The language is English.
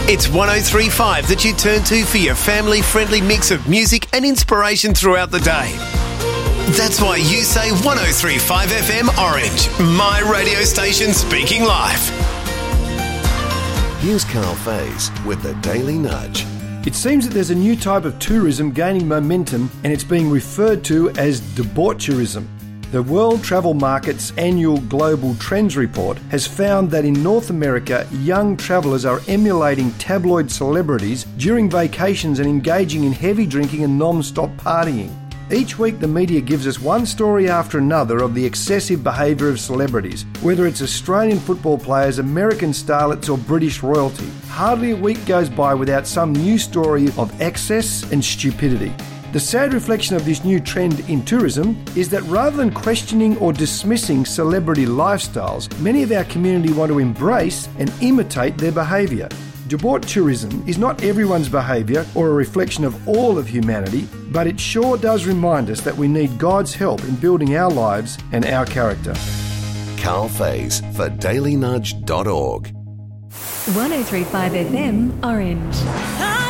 It's 103.5 that you turn to for your family-friendly mix of music and inspiration throughout the day. That's why you say 103.5 FM Orange, my radio station speaking live. Here's Carl Faze with the Daily Nudge. It seems that there's a new type of tourism gaining momentum, and it's being referred to as debaucherism. The World Travel Market's annual Global Trends Report has found that in North America, young travellers are emulating tabloid celebrities during vacations and engaging in heavy drinking and non-stop partying. Each week the media gives us one story after another of the excessive behaviour of celebrities, whether it's Australian football players, American starlets or British royalty. Hardly a week goes by without some new story of excess and stupidity. The sad reflection of this new trend in tourism is that rather than questioning or dismissing celebrity lifestyles, many of our community want to embrace and imitate their behaviour. Debaucherism is not everyone's behaviour or a reflection of all of humanity, but it sure does remind us that we need God's help in building our lives and our character. Carl Faze for dailynudge.org. 103.5 FM Orange.